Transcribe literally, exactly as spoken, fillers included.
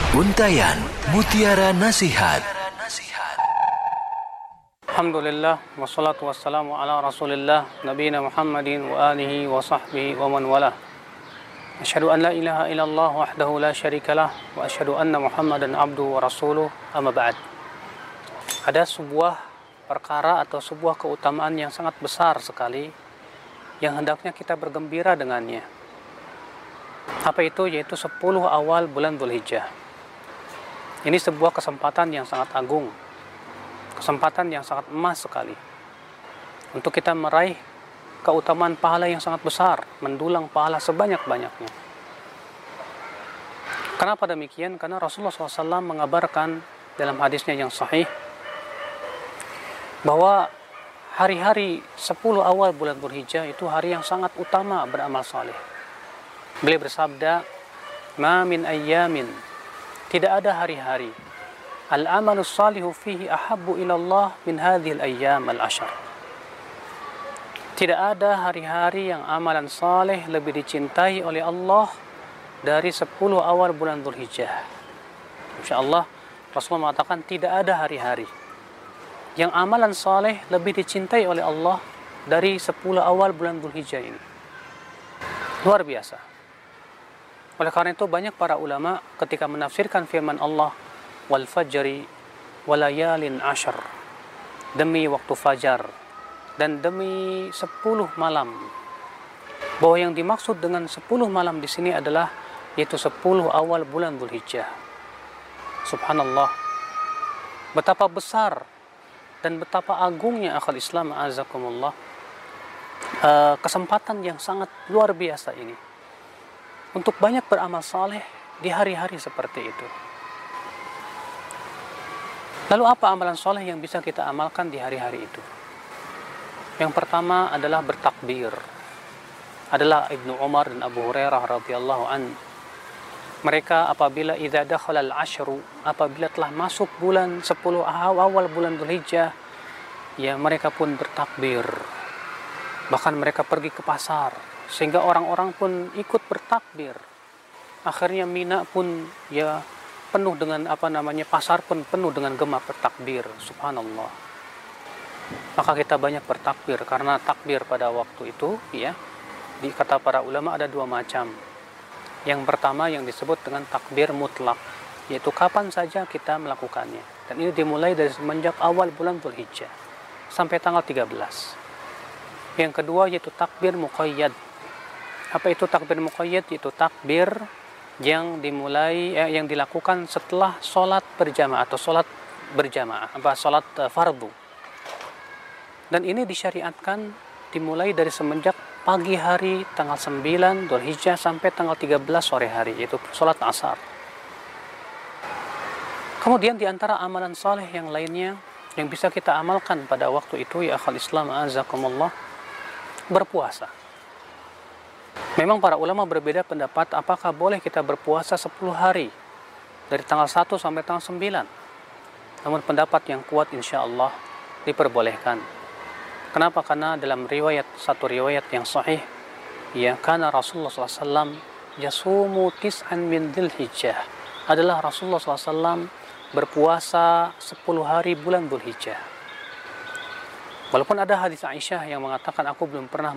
Untayan Mutiara Nasihat. Alhamdulillah, wassalatu wassalamu ala rasulillah, nabiyina Muhammadin wa alihi wa sahbihi wa man wala. Asyhadu an la ilaha illallah wahdahu la syarikalah, wa asyhadu anna Muhammadan abduhu wa rasuluh, amma ba'd. Ada sebuah perkara atau sebuah keutamaan yang sangat besar sekali yang hendaknya kita bergembira dengannya. Apa itu? Yaitu sepuluh awal bulan Dzulhijjah. Ini sebuah kesempatan yang sangat agung, kesempatan yang sangat emas sekali untuk kita meraih keutamaan pahala yang sangat besar, mendulang pahala sebanyak-banyaknya. Kenapa demikian? Karena Rasulullah shallallahu alaihi wasallam mengabarkan dalam hadisnya yang sahih bahwa hari-hari sepuluh awal bulan Dzulhijjah itu hari yang sangat utama beramal saleh. Beliau bersabda, "Ma min ayyamin," tidak ada hari-hari, "al-amalus salihu fihi ahabbu ilallah min hadhil ayyam al-ashar." Tidak ada hari-hari yang amalan saleh lebih dicintai oleh Allah dari sepuluh awal bulan Dzulhijjah. Insyaallah Rasulullah mengatakan tidak ada hari-hari yang amalan saleh lebih dicintai oleh Allah dari sepuluh awal bulan Dzulhijjah ini. Luar biasa. Oleh karena itu banyak para ulama ketika menafsirkan firman Allah, wal fajri walayalin ashar, demi waktu fajar dan demi sepuluh malam, bahwa yang dimaksud dengan sepuluh malam di sini adalah yaitu sepuluh awal bulan Dzulhijjah. Subhanallah, betapa besar dan betapa agungnya akal Islam, azakumullah, uh, kesempatan yang sangat luar biasa ini untuk banyak beramal saleh di hari-hari seperti itu. Lalu apa amalan saleh yang bisa kita amalkan di hari-hari itu? Yang pertama adalah bertakbir. Adalah Ibnu Umar dan Abu Hurairah radhiyallahu an. Mereka apabila idza dakhala al-ashru, apabila telah masuk bulan sepuluh awal bulan Dzulhijjah, ya mereka pun bertakbir. Bahkan mereka pergi ke pasar sehingga orang-orang pun ikut bertakbir. Akhirnya Mina pun ya penuh dengan apa namanya pasar pun penuh dengan gema bertakbir. Subhanallah. Maka kita banyak bertakbir karena takbir pada waktu itu ya di kata para ulama ada dua macam. Yang pertama yang disebut dengan takbir mutlak, yaitu kapan saja kita melakukannya. Dan ini dimulai dari semenjak awal bulan Dzulhijjah sampai tanggal tiga belas. Yang kedua yaitu takbir muqayyad. Apa itu takbir muqayyad? Yaitu takbir yang dimulai eh, yang dilakukan setelah sholat berjamaah atau sholat berjamaah, apa sholat uh, fardu. Dan ini disyariatkan dimulai dari semenjak pagi hari tanggal sembilan Dzulhijjah sampai tanggal tiga belas sore hari, yaitu sholat asar. Kemudian di antara amalan saleh yang lainnya yang bisa kita amalkan pada waktu itu ya akhal Islam azakumullah, berpuasa. Memang para ulama berbeda pendapat apakah boleh kita berpuasa sepuluh hari dari tanggal satu sampai tanggal sembilan. Namun pendapat yang kuat insyaallah diperbolehkan. Kenapa? Karena dalam riwayat, satu riwayat yang sahih, ya karena Rasulullah shallallahu alaihi wasallam yasumu tis'an min Dzulhijjah, adalah Rasulullah shallallahu alaihi wasallam berpuasa sepuluh hari bulan Dzulhijjah. Walaupun ada hadis Aisyah yang mengatakan aku belum pernah